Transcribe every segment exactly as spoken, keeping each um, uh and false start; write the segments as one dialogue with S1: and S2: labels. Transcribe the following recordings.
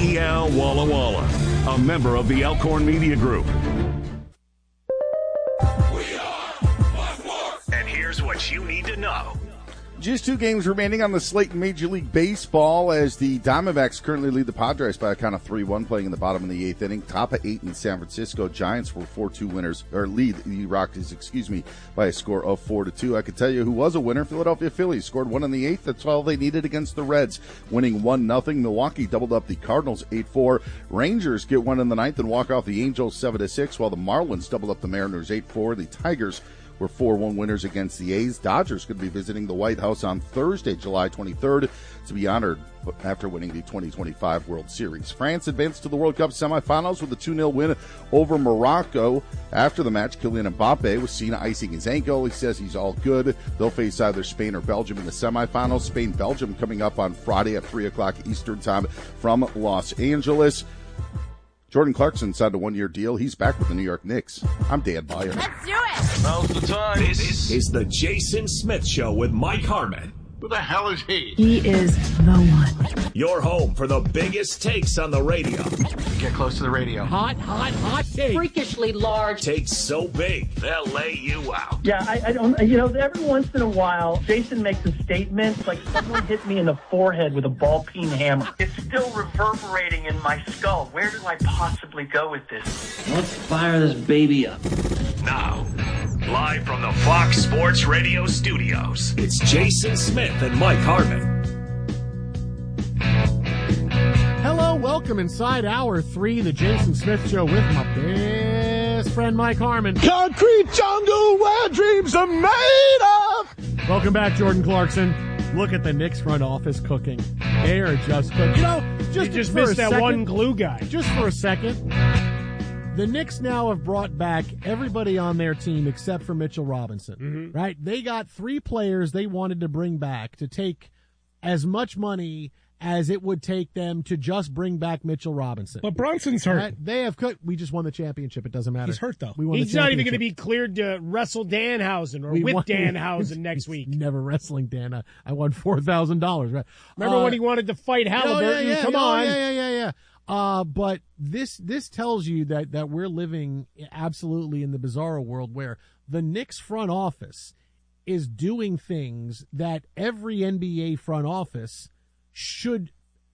S1: E L Walla Walla, a member of the Elkhorn Media Group.
S2: We are Black Mark.
S1: And here's what you need to know.
S3: Just two games remaining on the slate in Major League Baseball as the Diamondbacks currently lead the Padres by a count of three one, playing in the bottom of the eighth inning. Top of eight in San Francisco. Giants were four two winners, or lead the Rockies, excuse me, by a score of four to two. I could tell you who was a winner. Philadelphia Phillies scored one in the eighth. That's all they needed against the Reds, winning one nothing. Milwaukee doubled up the Cardinals eight four. Rangers get one in the ninth and walk off the Angels seven to six, while the Marlins doubled up the Mariners eight four. The Tigers were four one winners against the A's. Dodgers going to be visiting the White House on Thursday, July twenty-third, to be honored after winning the twenty twenty-five World Series. France advanced to the World Cup semifinals with a two nil win over Morocco. After the match, Kylian Mbappe was seen icing his ankle. He says he's all good. They'll face either Spain or Belgium in the semifinals. Spain-Belgium coming up on Friday at three o'clock Eastern Time from Los Angeles. Jordan Clarkson signed a one-year deal. He's back with the New York Knicks. I'm Dan Byer.
S4: Let's do it!
S2: Now's the time.
S1: This is the Jason Smith Show with Mike Harmon.
S2: Who the hell is he?
S4: He is the one.
S1: Your home for the biggest takes on the radio.
S2: Get close to the radio.
S5: Hot, hot, hot take.
S4: Freakishly large.
S1: Takes so big, they'll lay you out.
S6: Yeah, I, I don't, you know, every once in a while, Jason makes a statement like someone hit me in the forehead with a ball-peen hammer. It's still reverberating in my skull. Where do I possibly go with this?
S7: Let's fire this baby up.
S1: Now, live from the Fox Sports Radio studios, it's Jason Smith and Mike Harmon.
S5: Hello, welcome inside hour three, the Jason Smith Show with my best friend Mike Harmon.
S8: Concrete jungle where dreams are made of.
S5: Welcome back, Jordan Clarkson. Look at the Knicks front office cooking. They are just cooking. You know, just,
S9: you just
S5: for
S9: missed
S5: a
S9: that
S5: second,
S9: one glue guy.
S5: Just for a second. The Knicks now have brought back everybody on their team except for Mitchell Robinson,
S9: mm-hmm.
S5: right? They got three players they wanted to bring back to take as much money as it would take them to just bring back Mitchell Robinson.
S9: But Brunson's hurt.
S5: Right? They have cut. We just won the championship. It doesn't matter.
S9: He's hurt, though.
S5: We won
S9: He's
S5: the
S9: not even going to
S5: championship.
S9: be cleared to wrestle Danhausen or
S5: We
S9: with
S5: won-
S9: Danhausen next week.
S5: Never wrestling Dan. I, I won four thousand dollars. Right?
S9: Remember
S5: uh,
S9: when he wanted to fight Halliburton?
S5: Oh, yeah, yeah,
S9: Come
S5: oh,
S9: on.
S5: Yeah, yeah, yeah, yeah. Uh, but this this tells you that, that we're living absolutely in the bizarro world where the Knicks front office is doing things that every N B A front office should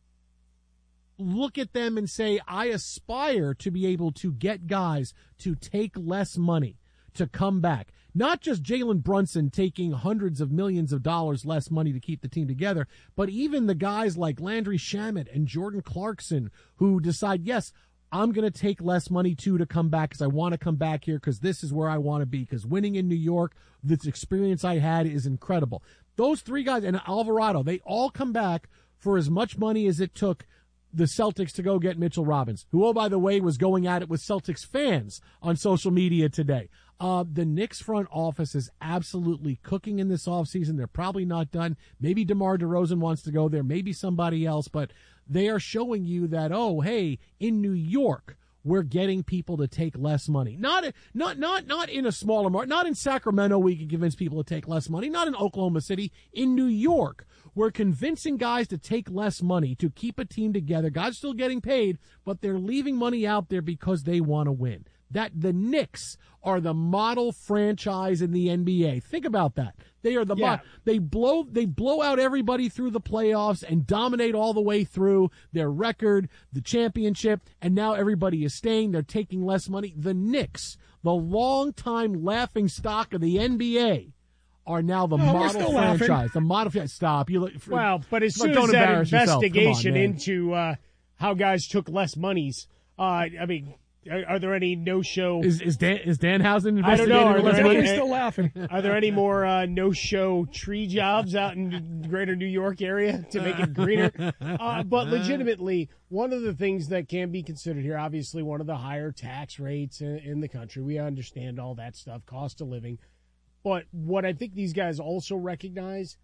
S5: look at them and say, I aspire to be able to get guys to take less money to come back. Not just Jalen Brunson taking hundreds of millions of dollars less money to keep the team together, but even the guys like Landry Shamet and Jordan Clarkson who decide, yes, I'm going to take less money too to come back because I want to come back here because this is where I want to be, because winning in New York, this experience I had is incredible. Those three guys, and Alvarado, they all come back for as much money as it took the Celtics to go get Mitchell Robinson, who, oh, by the way, was going at it with Celtics fans on social media today. Uh, the Knicks front office is absolutely cooking in this offseason. They're probably not done. Maybe DeMar DeRozan wants to go there. Maybe somebody else. But they are showing you that, oh, hey, in New York, we're getting people to take less money. Not not not not in a smaller market. Not in Sacramento we can convince people to take less money. Not in Oklahoma City. In New York, we're convincing guys to take less money to keep a team together. Guys are still getting paid, but they're leaving money out there because they want to win. That the Knicks are the model franchise in the N B A. Think about that. They are the
S9: Yeah.
S5: mo- they blow they blow out everybody through the playoffs and dominate all the way through their record, the championship, and now everybody is staying. They're taking less money. The Knicks, the longtime laughing stock of the N B A, are now the
S9: No, we're
S5: model
S9: still laughing.
S5: franchise. The model franchise. Stop. You look.
S9: Well, but as
S5: Look,
S9: soon
S5: don't
S9: as that
S5: embarrass yourself. Come on,
S9: investigation
S5: man.
S9: into uh, how guys took less monies, uh, I mean, are, are there any no-show?
S5: Is is Dan is Danhausen
S9: I don't know.
S5: investigating
S9: Are
S5: less
S9: there,
S5: money?
S9: any,
S8: still laughing.
S9: are there any more uh, no-show tree jobs out in the greater New York area to make it greener? Uh, but legitimately, one of the things that can be considered here, obviously one of the higher tax rates in, in the country. We understand all that stuff, cost of living. But what I think these guys also recognize,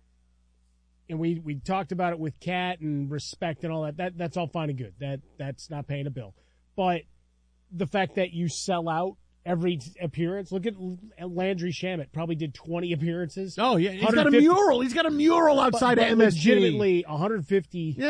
S9: and we, we talked about it with Cat and respect and all that, that that's all fine and good. That That's not paying a bill. But the fact that you sell out every appearance, look at Landry Shamet, probably did twenty appearances.
S5: Oh, yeah. He's got a
S9: one hundred fifty
S5: mural. He's got a mural outside
S9: but,
S5: of
S9: but
S5: M S G.
S9: legitimately one hundred fifty
S5: Yeah.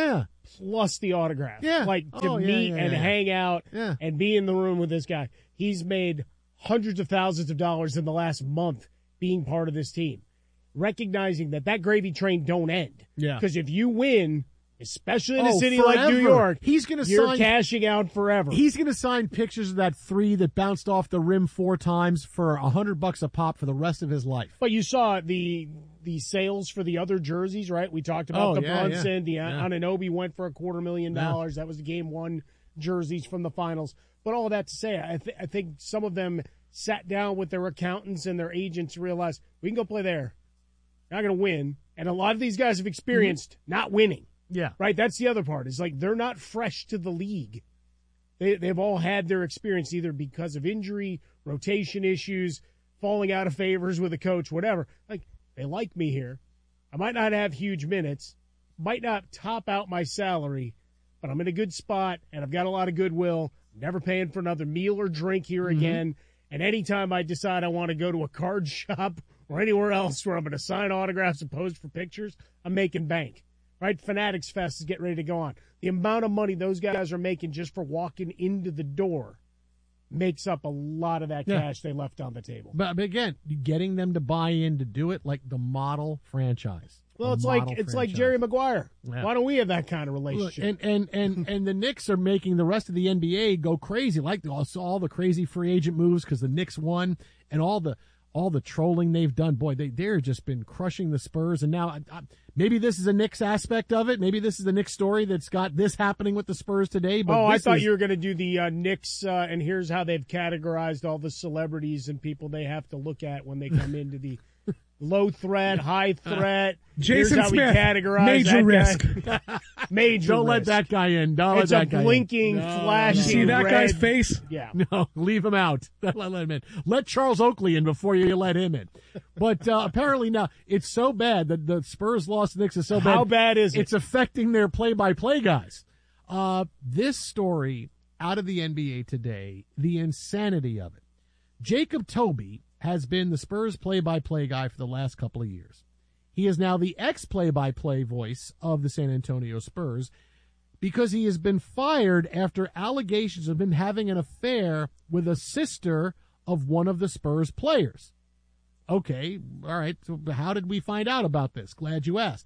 S9: plus the autograph.
S5: Yeah.
S9: Like to
S5: Oh, yeah,
S9: meet
S5: yeah,
S9: and
S5: yeah.
S9: hang out
S5: Yeah.
S9: and be in the room with this guy. He's made hundreds of thousands of dollars in the last month being part of this team. Recognizing that that gravy train don't end.
S5: Yeah.
S9: Because if you win, especially in a
S5: Oh,
S9: city like New
S5: forever.
S9: York,
S5: He's gonna
S9: you're
S5: sign-
S9: cashing out forever.
S5: He's going to sign pictures of that three that bounced off the rim four times for a hundred bucks a pop for the rest of his life.
S9: But you saw the the sales for the other jerseys, right? We talked about
S5: Oh,
S9: the
S5: yeah,
S9: Brunson,
S5: yeah.
S9: the
S5: Yeah.
S9: Anunoby went for a quarter million
S5: Yeah.
S9: dollars. That was the game one jerseys from the finals. But all of that to say, I, th- I think some of them sat down with their accountants and their agents and realized we can go play there. Not going to win. And a lot of these guys have experienced
S5: Mm-hmm.
S9: not winning.
S5: Yeah.
S9: Right? That's the other part. Is like they're not fresh to the league. They, they've all had their experience either because of injury, rotation issues, falling out of favors with a coach, whatever. Like, they like me here. I might not have huge minutes, might not top out my salary, but I'm in a good spot, and I've got a lot of goodwill. Never paying for another meal or drink here
S5: Mm-hmm.
S9: again. And anytime I decide I want to go to a card shop or anywhere else where I'm going to sign autographs and pose for pictures, I'm making bank. Right? Fanatics Fest is getting ready to go on. The amount of money those guys are making just for walking into the door makes up a lot of that
S5: Yeah.
S9: cash they left on the table.
S5: But, but again, getting them to buy in to do it like the model franchise.
S9: Well,
S5: A
S9: it's like
S5: model
S9: it's like
S5: franchise.
S9: Jerry Maguire.
S5: Yeah.
S9: Why don't we have that kind of
S5: Look,
S9: relationship?
S5: and and and and the Knicks are making the rest of the N B A go crazy, like all, all the crazy free agent moves because the Knicks won, and all the all the trolling they've done. Boy, they they're just been crushing the Spurs, and now I, I, maybe this is a Knicks aspect of it. Maybe this is the Knicks story that's got this happening with the Spurs today. But
S9: oh, I
S5: this
S9: thought
S5: is-
S9: you were going to do the uh, Knicks, uh, and here's how they've categorized all the celebrities and people they have to look at when they come into the low threat, high threat.
S10: Jason
S9: here's how
S10: Smith,
S9: we categorize
S10: major
S9: that
S10: risk.
S9: Guy. Major
S5: Don't let
S9: risk.
S5: that guy in. Don't
S9: It's
S5: let
S9: a
S5: that guy in.
S9: blinking,
S5: No,
S9: flashing
S10: You see that
S9: red.
S10: guy's face?
S9: Yeah.
S5: No, leave him out. let, let him in. Let Charles Oakley in before you let him in. But uh, apparently now it's so bad that the Spurs lost to the Knicks is so bad.
S9: How bad is it?
S5: It's affecting their play-by-play guys. Uh, this story out of the N B A today, the insanity of it. Jacob Toby has been the Spurs play-by-play guy for the last couple of years. He is now the ex-play-by-play voice of the San Antonio Spurs because he has been fired after allegations of him having an affair with a sister of one of the Spurs players. Okay, all right, so how did we find out about this? Glad you asked.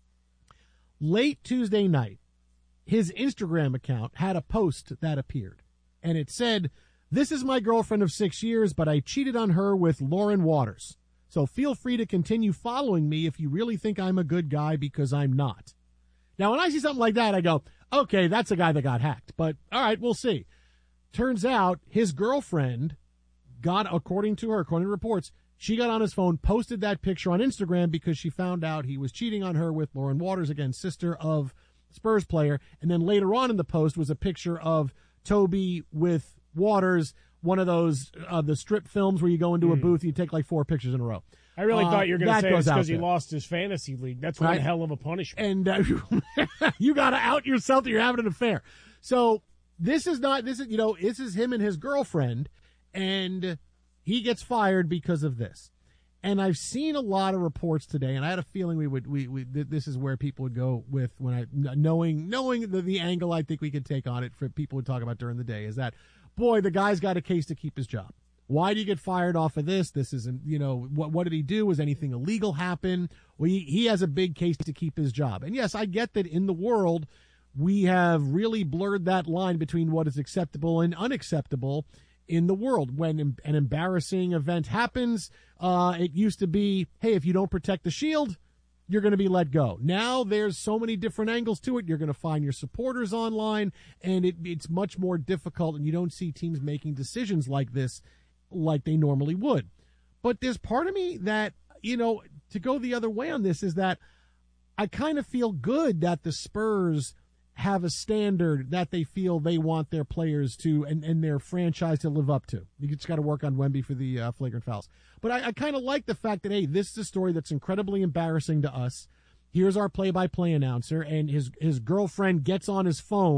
S5: Late Tuesday night, his Instagram account had a post that appeared, and it said, "This is my girlfriend of six years, but I cheated on her with Lauren Waters. So feel free to continue following me if you really think I'm a good guy, because I'm not." Now, when I see something like that, I go, okay, that's a guy that got hacked. But, all right, we'll see. Turns out his girlfriend got, according to her, according to reports, she got on his phone, posted that picture on Instagram because she found out he was cheating on her with Lauren Waters, again, sister of Spurs player. And then later on in the post was a picture of Toby with Waters, one of those uh, the strip films where you go into a booth and you take like four pictures in a row.
S9: I really
S5: Uh,
S9: thought you were going to
S5: that
S9: say
S5: goes
S9: it's
S5: out
S9: because he
S5: there.
S9: lost his fantasy league. That's one
S5: Right.
S9: hell of a punishment.
S5: And uh, you got to out yourself that you're having an affair. So this is not, this is, you know, this is him and his girlfriend, and he gets fired because of this. And I've seen a lot of reports today, and I had a feeling we would, we, we th- this is where people would go with when I, knowing, knowing the, the angle I think we could take on it for people would talk about during the day is that, boy, the guy's got a case to keep his job. Why do you get fired off of this? This isn't, you know, what what did he do? Was anything illegal happen? Well, he, he has a big case to keep his job. And yes, I get that in the world, we have really blurred that line between what is acceptable and unacceptable in the world. When an embarrassing event happens, uh, it used to be, hey, if you don't protect the shield, you're going to be let go. Now there's so many different angles to it. You're going to find your supporters online, and it, it's much more difficult, and you don't see teams making decisions like this like they normally would. But there's part of me that, you know, to go the other way on this is that I kind of feel good that the Spurs have a standard that they feel they want their players to and, and their franchise to live up to. You just got to work on Wemby for the uh, flagrant fouls. But I, I kind of like the fact that, hey, this is a story that's incredibly embarrassing to us. Here's our play-by-play announcer, and his his girlfriend gets on his phone,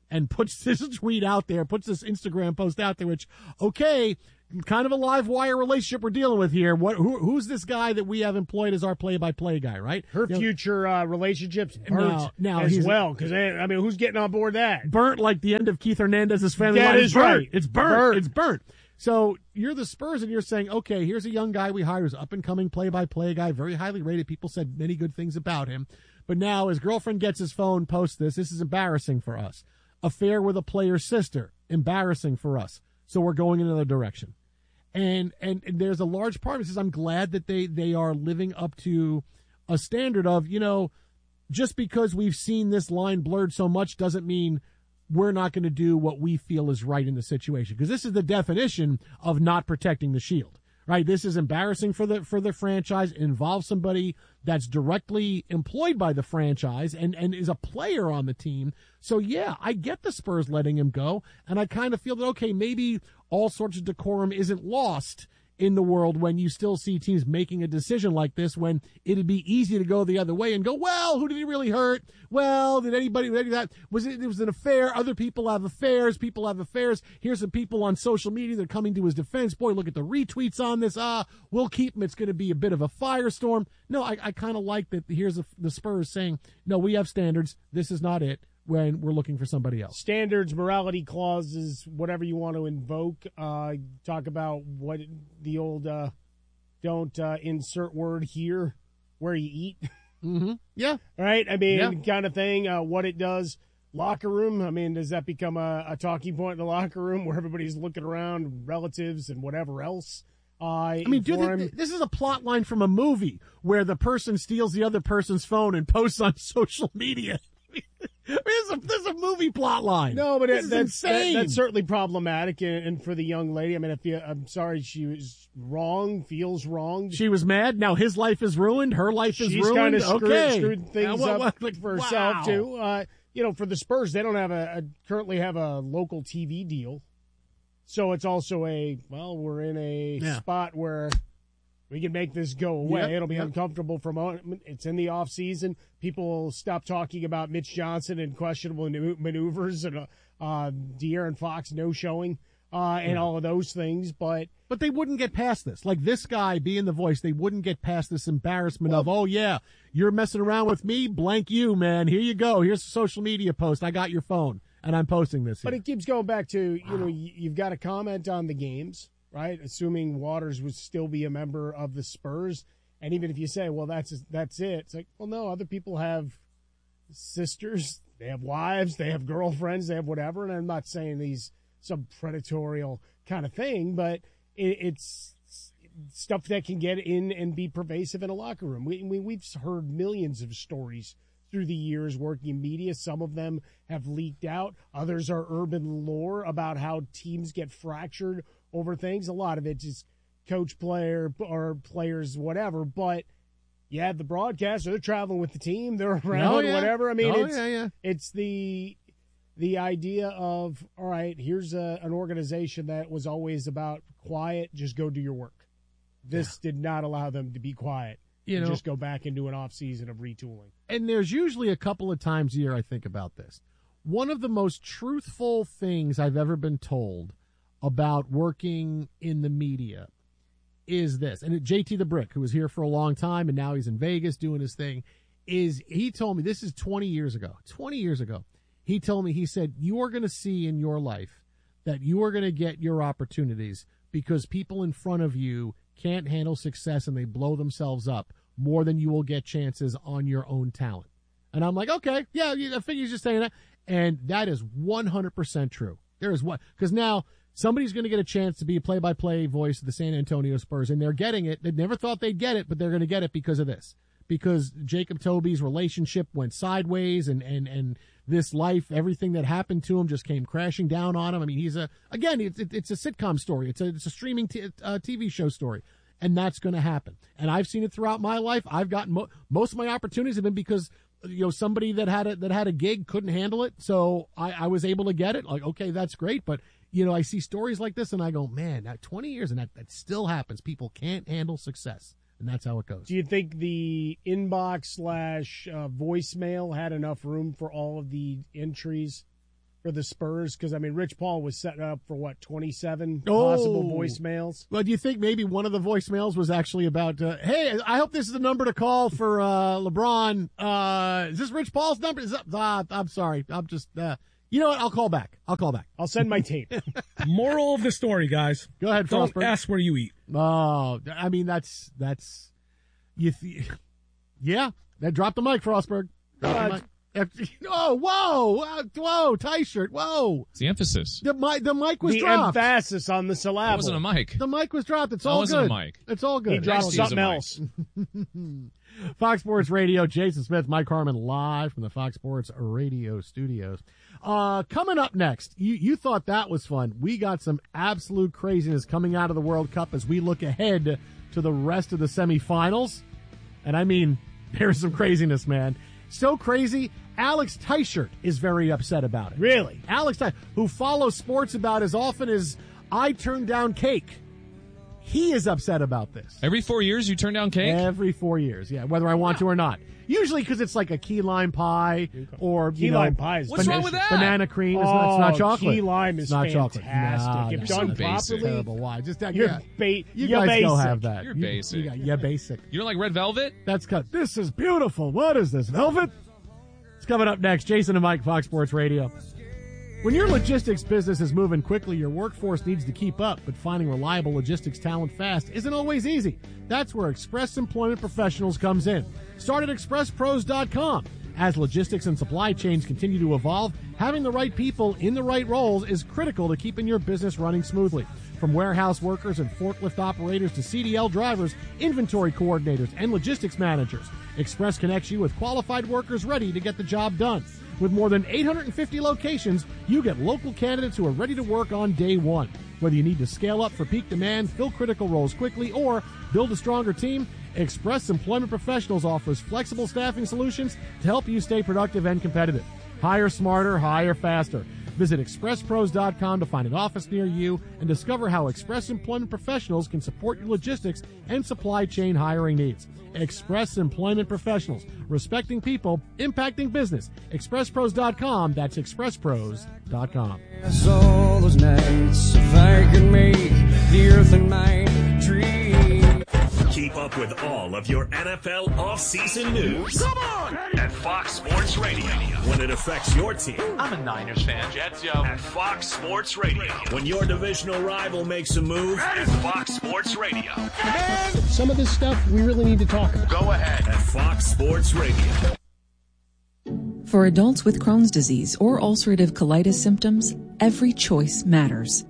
S5: and puts this tweet out there, puts this Instagram post out there, which, okay, kind of a live wire relationship we're dealing with here. What? Who, who's this guy that we have employed as our play-by-play guy, right?
S9: Her
S5: you
S9: future know, uh, relationships burnt
S5: now, now
S9: as
S5: he's,
S9: well, because, I mean, who's getting on board that?
S5: Burnt like the end of Keith Hernandez's family
S9: That
S5: line.
S9: is
S5: burnt.
S9: right.
S5: It's burnt.
S9: burnt.
S5: It's burnt. So you're the Spurs, and you're saying, okay, here's a young guy we hired who's up-and-coming play-by-play guy, very highly rated. People said many good things about him. But now his girlfriend gets his phone, posts this. This is embarrassing for us. Affair with a player's sister. Embarrassing for us. So we're going in another direction. And, and and there's a large part of it says, I'm glad that they, they are living up to a standard of, you know, just because we've seen this line blurred so much doesn't mean we're not going to do what we feel is right in the situation. Because this is the definition of not protecting the shield, right? This is embarrassing for the for the franchise. It involves somebody that's directly employed by the franchise and, and is a player on the team. So, yeah, I get the Spurs letting him go. And I kind of feel that, okay, maybe all sorts of decorum isn't lost in the world when you still see teams making a decision like this, when it'd be easy to go the other way and go, well, who did he really hurt? Well, did anybody, did that was it, it was an affair. Other people have affairs. People have affairs. Here's some people on social media that are coming to his defense. Boy, look at the retweets on this. Ah, we'll keep him. It's going to be a bit of a firestorm. No, I, I kind of like that. Here's a, the Spurs saying, no, we have standards. This is not it. When we're looking for somebody else.
S9: Standards, morality clauses, whatever you want to invoke. Uh, talk about what the old uh, don't uh, insert word here where you eat.
S5: Mm-hmm. Yeah.
S9: Right? I mean,
S5: yeah.
S9: kind of thing. Uh, what it does. Locker room. I mean, does that become a, a talking point in the locker room where everybody's looking around, relatives and whatever else? Uh,
S5: I mean, dude, this, this is a plot line from a movie where the person steals the other person's phone and posts on social media. I mean, there's a, there's a movie plot line.
S9: No, but
S5: this
S9: it, that's,
S5: insane.
S9: That, that's certainly problematic. And, and for the young lady, I mean, if you, I'm sorry, she was wrong, feels wrong.
S5: She was mad. Now his life is ruined. Her life is
S9: She's
S5: ruined.
S9: kind of screwed,
S5: okay.
S9: screwed things
S5: what,
S9: up
S5: what, like,
S9: for
S5: wow.
S9: herself, too. Uh, you know, for the Spurs, they don't have a, a currently have a local T V deal. So it's also a, well, we're in a yeah. spot where we can make this go away.
S5: Yep,
S9: It'll be
S5: yep.
S9: uncomfortable for a moment. It's in the off season. People will stop talking about Mitch Johnson and questionable maneuvers and uh, uh, De'Aaron Fox no showing uh, and yeah. all of those things. But
S5: but they wouldn't get past this. Like this guy being the voice, they wouldn't get past this embarrassment
S9: well,
S5: of, oh yeah, you're messing around with me, blank you, man. Here you go. Here's a social media post. I got your phone and I'm posting this.
S9: But
S5: here.
S9: it keeps going back to you wow. know you've got to comment on the games. Right, assuming Waters would still be a member of the Spurs, and even if you say, "Well, that's that's it," it's like, well, no, other people have sisters, they have wives, they have girlfriends, they have whatever. And I'm not saying these some predatorial kind of thing, but it, it's stuff that can get in and be pervasive in a locker room. We, we we've heard millions of stories through the years working in media. Some of them have leaked out. Others are urban lore about how teams get fractured over things. A lot of it is coach, player, or players, whatever. But you have the broadcaster, they're traveling with the team, they're around,
S5: oh, yeah.
S9: whatever. I mean,
S5: oh,
S9: it's,
S5: yeah, yeah.
S9: it's the the idea of, all right, here's a, an organization that was always about quiet, just go do your work. This yeah. did not allow them to be quiet. You know, just go back into an off season of retooling.
S5: And there's usually a couple of times a year I think about this. One of the most truthful things I've ever been told about working in the media is this. And J T the Brick, who was here for a long time and now he's in Vegas doing his thing, is he told me, this is twenty years ago, twenty years ago, he told me, he said, you are going to see in your life that you are going to get your opportunities because people in front of you can't handle success and they blow themselves up more than you will get chances on your own talent. And I'm like, okay, yeah, I figure he's just saying that. And that is one hundred percent true. There is what, because now somebody's going to get a chance to be a play-by-play voice of the San Antonio Spurs, and they're getting it. They never thought they'd get it, but they're going to get it because of this. Because Jacob Toby's relationship went sideways, and, and, and this life, everything that happened to him just came crashing down on him. I mean, he's a, again, it's, it's a sitcom story. It's a, it's a streaming t- uh, T V show story. And that's going to happen. And I've seen it throughout my life. I've gotten mo- most of my opportunities have been because, you know, somebody that had a, that had a gig couldn't handle it. So I, I was able to get it. Like, okay, that's great. But, you know, I see stories like this and I go, man, that twenty years and that, that still happens. People can't handle success. And that's how it goes.
S9: Do you think the inbox slash uh, voicemail had enough room for all of the entries for for the Spurs? Because, I mean, Rich Paul was setting up for, what, twenty-seven
S5: Oh.
S9: possible voicemails?
S5: Well, do you think maybe one of the voicemails was actually about, uh, hey, I hope this is the number to call for uh, LeBron. Uh, is this Rich Paul's number? Is that, uh, I'm sorry. I'm just, uh, you know what? I'll call back. I'll call back.
S9: I'll send my tape.
S10: Moral of the story, guys.
S5: Go ahead,
S10: Don't
S5: Frostberg.
S10: ask where you eat.
S5: Oh, I mean, that's, that's, you th- yeah, that dropped the mic, Frostberg. Drop the
S9: Uh,
S5: mic. Oh, whoa, uh, whoa, tie shirt, whoa.
S11: It's the emphasis.
S5: The mic, the mic was
S9: the
S5: dropped.
S9: emphasis on the syllable.
S11: That wasn't a mic.
S5: The mic was dropped. It's
S11: That
S5: all
S11: wasn't
S5: good.
S11: a mic.
S5: It's all good.
S9: He dropped
S11: Next, use
S9: something
S11: a mic.
S9: else.
S5: Fox Sports Radio, Jason Smith, Mike Harmon, live from the Fox Sports Radio studios. Uh, coming up next, you, you thought that was fun. We got some absolute craziness coming out of the World Cup as we look ahead to the rest of the semifinals. And I mean, there's some craziness, man. So crazy, Alex Teichert is very upset about it.
S9: Really?
S5: Alex Teichert, who follows sports about as often as I turn down cake. He is upset about this.
S11: Every four years you turn down cake?
S5: Every four years, yeah, whether I want to or not. Usually because it's like a key lime pie or,
S9: Key
S5: you know,
S9: lime pie is
S11: What's wrong with that?
S5: banana cream. It's,
S9: Oh,
S5: not, it's not chocolate.
S9: key lime is
S5: it's not chocolate.
S9: fantastic.
S5: No,
S9: If
S5: no,
S9: done
S5: no.
S11: basic.
S9: properly,
S5: Terrible. Why? Just that.
S9: you're,
S5: Yeah.
S9: ba-
S5: You
S9: you're
S5: guys
S9: basic.
S5: go have that.
S11: You're
S5: You-
S11: basic.
S5: You got, yeah, basic.
S11: You don't like red velvet?
S5: That's cut. This is beautiful. What is this, velvet? It's coming up next. Jason and Mike, Fox Sports Radio. When your logistics business is moving quickly, your workforce needs to keep up, but finding reliable logistics talent fast isn't always easy. That's where Express Employment Professionals comes in. Start at express pros dot com. As logistics and supply chains continue to evolve, having the right people in the right roles is critical to keeping your business running smoothly. From warehouse workers and forklift operators to C D L drivers, inventory coordinators, and logistics managers, Express connects you with qualified workers ready to get the job done. With more than eight hundred fifty locations, you get local candidates who are ready to work on day one. Whether you need to scale up for peak demand, fill critical roles quickly, or build a stronger team, Express Employment Professionals offers flexible staffing solutions to help you stay productive and competitive. Hire smarter, hire faster. Visit express pros dot com to find an office near you and discover how Express Employment Professionals can support your logistics and supply chain hiring needs. Express Employment Professionals, respecting people, impacting business. express pros dot com. That's express pros dot com.
S12: All those nights, if I could make the earth and my dream.
S1: Keep up with all of your N F L offseason news. Come on! At Fox Sports Radio. When it affects your team.
S2: I'm a Niners fan. Jets, yo.
S1: At Fox Sports Radio. When your divisional rival makes a move. At Fox Sports Radio.
S9: Man, some of this stuff we really need to talk about.
S1: Go ahead. At Fox Sports Radio.
S13: For adults with Crohn's disease or ulcerative colitis symptoms, every choice matters.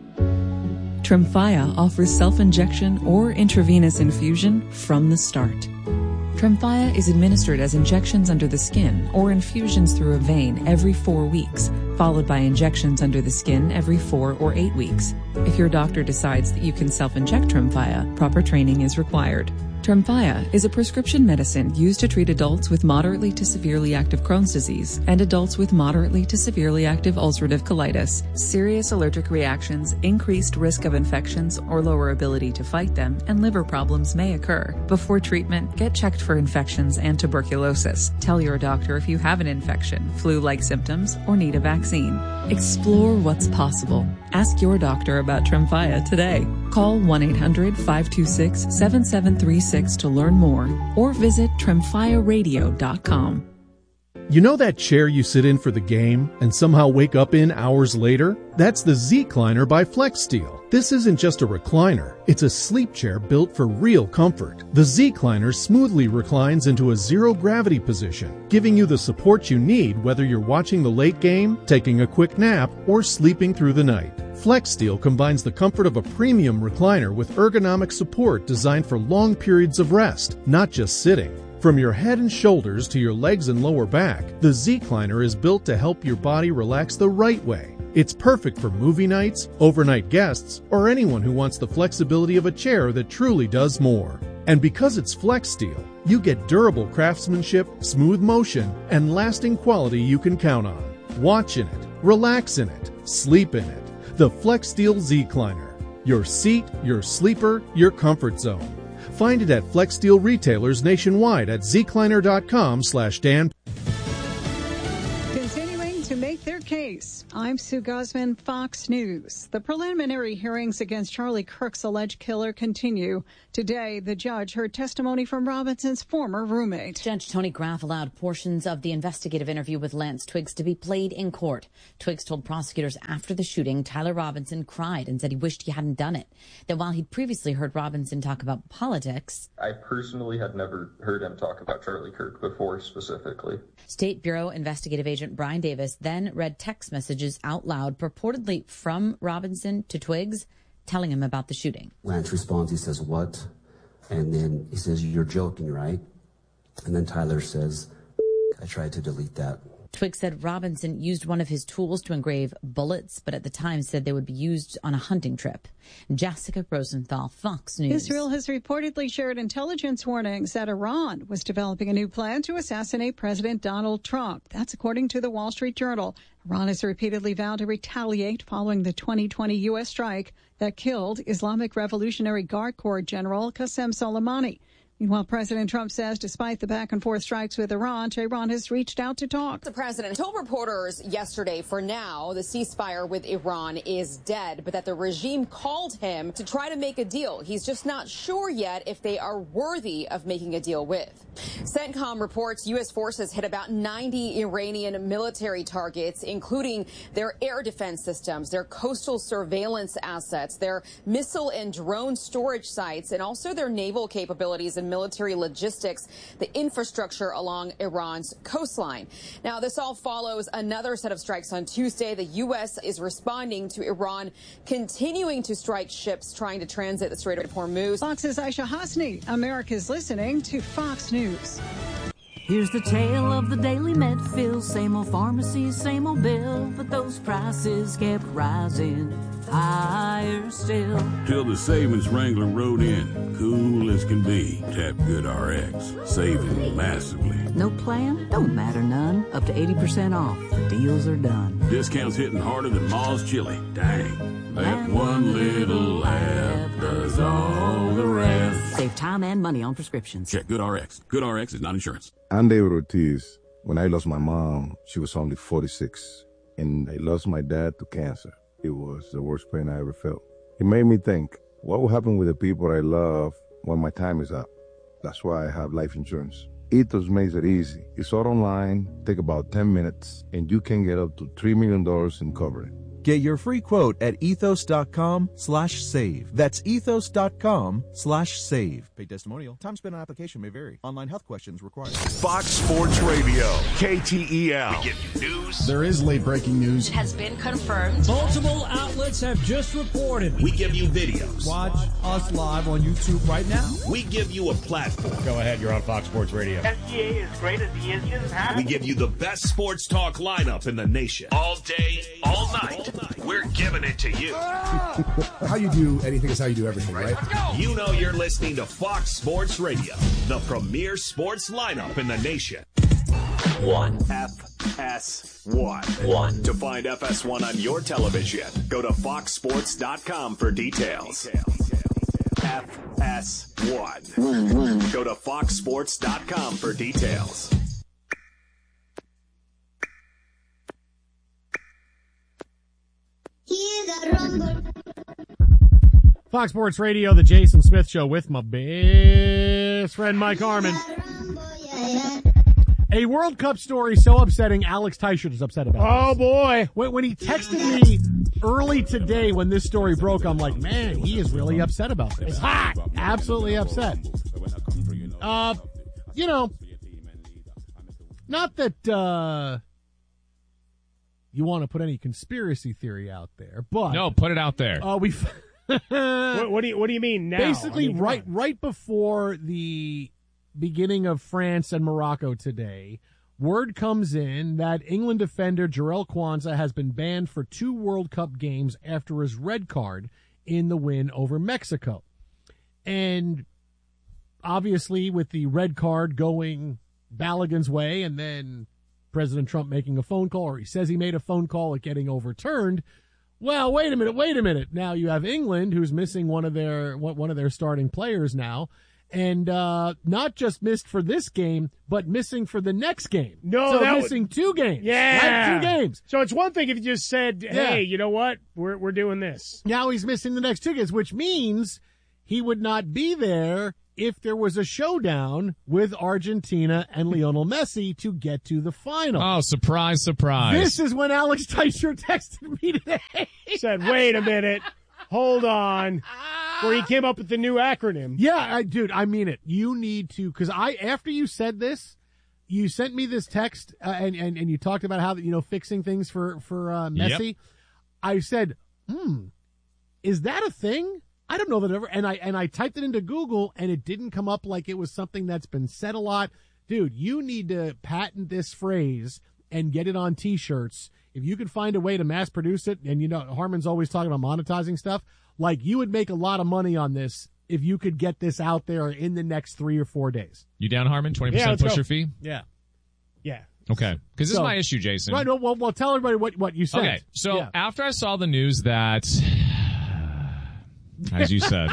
S13: Tremfya offers self-injection or intravenous infusion from the start. Tremfya is administered as injections under the skin or infusions through a vein every four weeks, followed by injections under the skin every four or eight weeks. If your doctor decides that you can self-inject Tremfya, proper training is required. Tremfya is a prescription medicine used to treat adults with moderately to severely active Crohn's disease and adults with moderately to severely active ulcerative colitis. Serious allergic reactions, increased risk of infections or lower ability to fight them, and liver problems may occur. Before treatment, get checked for infections and tuberculosis. Tell your doctor if you have an infection, flu-like symptoms, or need a vaccine. Explore what's possible. Ask your doctor about Tremfya today. Call one eight hundred five two six seven seven three six to learn more or visit tremfya radio dot com.
S14: You know that chair you sit in for the game and somehow wake up in hours later? That's the Z-Cliner by FlexSteel. This isn't just a recliner, it's a sleep chair built for real comfort. The Z-Cliner smoothly reclines into a zero-gravity position, giving you the support you need whether you're watching the late game, taking a quick nap, or sleeping through the night. FlexSteel combines the comfort of a premium recliner with ergonomic support designed for long periods of rest, not just sitting. From your head and shoulders to your legs and lower back, the Z-Cliner is built to help your body relax the right way. It's perfect for movie nights, overnight guests, or anyone who wants the flexibility of a chair that truly does more. And because it's FlexSteel, you get durable craftsmanship, smooth motion, and lasting quality you can count on. Watch in it, relax in it, sleep in it. The FlexSteel Z-Cliner. Your seat, your sleeper, your comfort zone. Find it at FlexSteel retailers nationwide at zcliner dot com slash Dan.
S15: Continuing to make their case I'm Sue Guzman, Fox News. The preliminary hearings against Charlie Kirk's alleged killer continue. Today, the judge heard testimony from Robinson's former roommate.
S16: Judge Tony Graff allowed portions of the investigative interview with Lance Twiggs to be played in court. Twiggs told prosecutors after the shooting, Tyler Robinson cried and said he wished he hadn't done it. That while he'd previously heard Robinson talk about politics,
S17: I personally had never heard him talk about Charlie Kirk before specifically.
S16: State Bureau investigative agent Brian Davis then read text messages out loud, purportedly from Robinson to Twiggs, telling him about the shooting.
S18: Lance responds, he says, "What?" And then he says, "You're joking, right?" And then Tyler says, "I tried to delete that."
S16: Twiggs said Robinson used one of his tools to engrave bullets, but at the time said they would be used on a hunting trip. Jessica Rosenthal, Fox News.
S15: Israel has reportedly shared intelligence warnings that Iran was developing a new plan to assassinate President Donald Trump. That's according to the Wall Street Journal. Iran has repeatedly vowed to retaliate following the twenty twenty U S strike that killed Islamic Revolutionary Guard Corps General Qasem Soleimani. Meanwhile, President Trump says despite the back-and-forth strikes with Iran, Tehran has reached out to talk.
S19: The president told reporters yesterday, for now, the ceasefire with Iran is dead, but that the regime called him to try to make a deal. He's just not sure yet if they are worthy of making a deal with. CENTCOM reports U S forces hit about ninety Iranian military targets, including their air defense systems, their coastal surveillance assets, their missile and drone storage sites, and also their naval capabilities and military logistics, the infrastructure along Iran's coastline. Now, this all follows another set of strikes on Tuesday. The U S is responding to Iran continuing to strike ships trying to transit the Strait of Hormuz.
S15: Fox's Aisha Hasni. America's listening to Fox News.
S20: Here's the tale of the daily Medfill, same old pharmacy, same old bill, but those prices kept rising higher still.
S21: Till the savings wrangler rode in, cool as can be. Tap GoodRx, saving massively.
S20: No plan? Don't matter none. Up to eighty percent off. The deals are done.
S21: Discounts hitting harder than Ma's chili. Dang. That one little app does all the rest.
S20: Save time and money on prescriptions.
S21: Check GoodRx. GoodRx is not insurance.
S22: I'm David Ortiz. When I lost my mom, she was only forty-six. And I lost my dad to cancer. It was the worst pain I ever felt. It made me think, what will happen with the people I love when my time is up? That's why I have life insurance. Ethos makes it easy. It's all online, take about ten minutes, and you can get up to three million dollars in coverage.
S23: Get your free quote at ethos.com slash save. That's ethos.com slash save. Paid testimonial. Time spent on application may vary. Online health questions required.
S1: Fox Sports Radio, K T E L. We give you news.
S24: There is late breaking news.
S4: It has been confirmed.
S10: Multiple outlets have just reported.
S1: We give you videos.
S10: Watch us live on YouTube right now.
S1: We give you a platform.
S25: Go ahead, you're on Fox Sports Radio.
S6: S G A is great as he is.
S1: We give you the best sports talk lineup in the nation. All day, all night. We're giving it to you.
S24: How you do anything is how you do everything, right?
S1: You know you're listening to Fox Sports Radio, the premier sports lineup in the nation.
S26: One.
S1: F S one.
S26: One.
S1: To find F S one on your television, go to fox sports dot com for details. F S one.
S26: One, one.
S1: Go to fox sports dot com for details.
S5: Fox Sports Radio, the Jason Smith Show with my best friend Mike Harmon. A World Cup story so upsetting, Alex Teichert is upset about it.
S9: Oh, boy.
S5: When, when he texted me early today when this story broke, I'm like, man, he is really upset about this.
S9: It's hot.
S5: Absolutely upset. Uh, you know, not that uh, you want to put any conspiracy theory out there, but...
S11: No, put it out there.
S5: Uh, we
S9: what, what do you What do you mean now?
S5: Basically,
S9: I mean,
S5: right right before the beginning of France and Morocco today, word comes in that England defender Jarell Quansah has been banned for two World Cup games after his red card in the win over Mexico. And obviously, with the red card going Balogun's way, and then President Trump making a phone call, or he says he made a phone call, it getting overturned. Well, wait a minute, wait a minute. Now you have England, who's missing one of their one of their starting players now, and uh, not just missed for this game, but missing for the next game.
S9: No,
S5: so
S9: that
S5: missing
S9: was,
S5: two games.
S9: Yeah,
S5: right? two games.
S9: So it's one thing if you just said, "Hey,
S5: Yeah.
S9: you know what? We're we're doing this."
S5: Now he's missing the next two games, which means he would not be there if there was a showdown with Argentina and Lionel Messi to get to the final.
S11: Oh, surprise, surprise.
S5: This is when Alex Teicher texted me today.
S9: Said, "Wait a minute, hold on," where he came up with the new acronym.
S5: Yeah, I, dude, I mean it. You need to, because I after you said this, you sent me this text uh, and, and and you talked about how you know fixing things for for uh, Messi.
S11: Yep.
S5: I said, hmm, is that a thing? I don't know that ever. And I and I typed it into Google and it didn't come up like it was something that's been said a lot. Dude, you need to patent this phrase and get it on T-shirts. If you could find a way to mass produce it, and you know Harmon's always talking about monetizing stuff, like you would make a lot of money on this if you could get this out there in the next three or four days.
S11: You down, Harmon? twenty
S9: Yeah,
S11: percent
S9: let's
S11: pusher
S9: go.
S11: fee?
S5: Yeah.
S9: Yeah.
S11: Okay. Because this
S5: So-
S11: is my issue, Jason.
S5: Right. Well, well, well tell everybody what, what you said.
S11: Okay. So
S5: Yeah.
S11: after I saw the news that, as you said,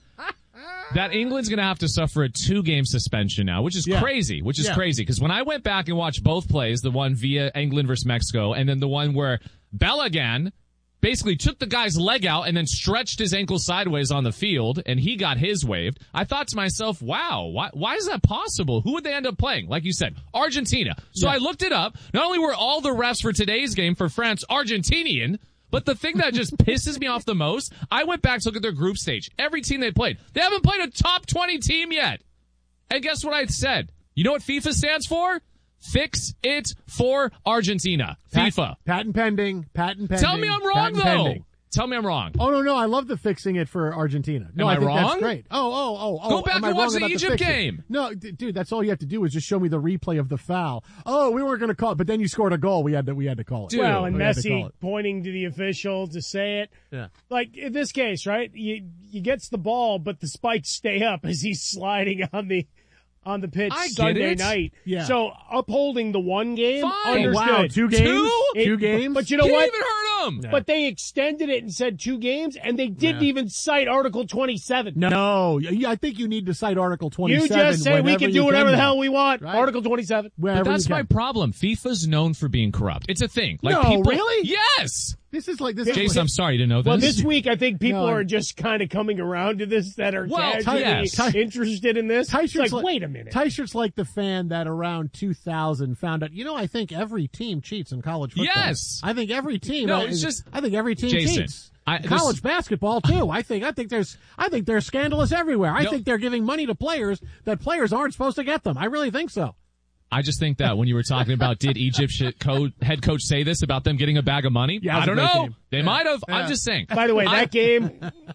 S11: that England's going to have to suffer a two-game suspension now, which is
S5: Yeah.
S11: crazy, which is
S5: Yeah.
S11: crazy. Because when I went back and watched both plays, the one via England versus Mexico, and then the one where Balogun basically took the guy's leg out and then stretched his ankle sideways on the field, and he got his waived, I thought to myself, wow, why, why is that possible? Who would they end up playing? Like you said, Argentina. So
S5: Yeah.
S11: I looked it up. Not only were all the refs for today's game for France Argentinian, but the thing that just pisses me off the most, I went back to look at their group stage. Every team they played. They haven't played a top twenty team yet. And guess what I said? You know what FIFA stands for? Fix it for Argentina.
S5: Pat-
S11: FIFA.
S5: Patent pending. Patent pending.
S11: Tell me I'm wrong,
S5: patent
S11: though.
S5: pending.
S11: Tell me I'm wrong.
S5: Oh, no, no. I love the fixing it for Argentina. No,
S11: Am I
S5: think
S11: wrong?
S5: that's great. Oh, oh, oh, oh.
S11: Go back
S5: am I
S11: and
S5: wrong
S11: watch the
S5: about
S11: Egypt
S5: fixing?
S11: game.
S5: No, d- dude, that's all you have to do is just show me the replay of the foul. Oh, we weren't going to call it, but then you scored a goal. We had to, we had to call it.
S11: Dude.
S9: Well, and
S5: We had to call
S9: Messi
S5: it.
S9: pointing to the official to say it.
S5: Yeah.
S9: Like in this case, right? You he gets the ball, but the spikes stay up as he's sliding on the on the pitch
S11: I get
S9: Sunday
S11: it.
S9: night.
S5: Yeah.
S9: So upholding the one game,
S11: Fine.
S5: Oh,
S9: understood.
S5: wow, two games?
S11: Two?
S9: It-
S5: Two games?
S9: But you know
S11: Can't
S9: what?
S11: even hurt him.
S5: Yeah.
S9: But they extended it and said two games, and they didn't
S5: Yeah.
S9: even cite Article twenty-seven.
S5: No, yeah, I think you need to cite Article
S9: You
S5: twenty-seven.
S9: just say we
S5: whenever
S9: can
S5: you
S9: do whatever the
S5: now.
S9: hell we want.
S5: Right.
S9: Article twenty-seven.
S5: Wherever
S11: But that's
S5: you
S11: my
S5: can.
S11: problem. FIFA's known for being corrupt. It's a thing. Like
S5: No,
S11: people,
S5: really?
S11: Yes.
S5: This is like this.
S11: Jason,
S5: is
S11: I'm sorry you didn't know this.
S9: Well, this week I think people
S5: No.
S9: are just kind of coming around to this that are
S11: Well,
S9: casually
S11: yes.
S9: interested in this. It's
S5: Teicher's
S9: like, wait a minute.
S5: Teicher's like the fan that around two thousand found out, you know, I think every team cheats in college football.
S11: Yes.
S5: I think every team.
S11: No,
S5: I,
S11: it's just-
S5: I think every team
S11: Jason,
S5: cheats.
S11: I- this-
S5: college basketball too. I think I think there's I think they're scandalous everywhere. I
S11: No.
S5: think they're giving money to players that players aren't supposed to get them. I really think so.
S11: I just think that when you were talking about did Egypt's co- head coach say this about them getting a bag of money?
S5: Yeah, it was
S11: I don't
S5: a great
S11: know.
S5: game.
S11: They
S5: Yeah.
S11: might have.
S5: Yeah.
S11: I'm just saying.
S9: By the way,
S11: I-
S9: that game,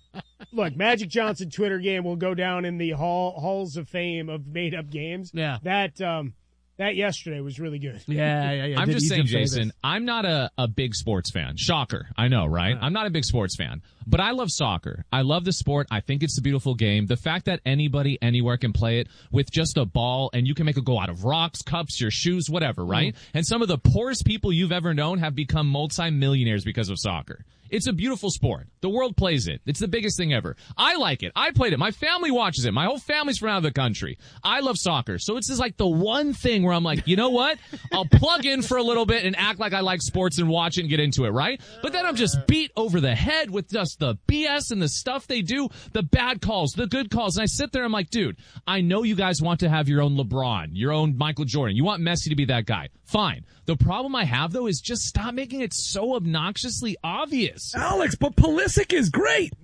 S9: look, Magic Johnson Twitter game will go down in the hall halls of fame of made up games.
S5: Yeah.
S9: That um that yesterday was really good.
S5: Yeah, yeah, yeah.
S11: I'm
S5: Did
S11: just saying,
S5: Egypt say
S11: Jason,
S5: this?
S11: I'm not a, a big sports fan. Shocker. I know, right? I'm not a big sports fan. But I love soccer. I love the sport. I think it's a beautiful game. The fact that anybody anywhere can play it with just a ball and you can make a goal out of rocks, cups, your shoes, whatever, right? And some of the poorest people you've ever known have become multimillionaires because of soccer. It's a beautiful sport. The world plays it. It's the biggest thing ever. I like it. I played it. My family watches it. My whole family's from out of the country. I love soccer. So it's just like the one thing where I'm like, you know what? I'll plug in for a little bit and act like I like sports and watch it and get into it, right? But then I'm just beat over the head with just the B S and the stuff they do, the bad calls, the good calls. And I sit there, I'm like, dude, I know you guys want to have your own LeBron, your own Michael Jordan. You want Messi to be that guy. Fine. The problem I have, though, is just stop making it so obnoxiously obvious.
S10: Alex, but Pulisic is great.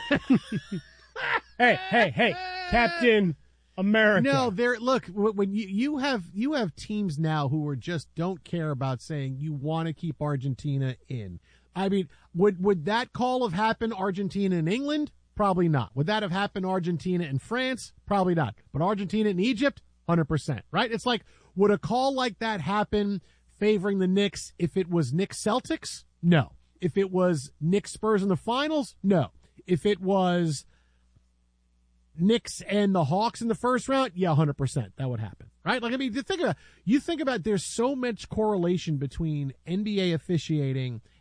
S9: Hey, hey, hey, Captain America.
S5: No, there. Look, wh- when you you have you have teams now who are just don't care about saying you want to keep Argentina in. I mean, would would that call have happened Argentina and England? Probably not. Would that have happened Argentina and France? Probably not. But Argentina and Egypt, one hundred percent. Right? It's like, would a call like that happen favoring the Knicks if it was Knicks Celtics? No. If it was Knicks Spurs in the finals? No. If it was Knicks and the Hawks in the first round, yeah, one hundred percent. That would happen, right? Like, I mean, you think about, you think about there's so much correlation between N B A officiating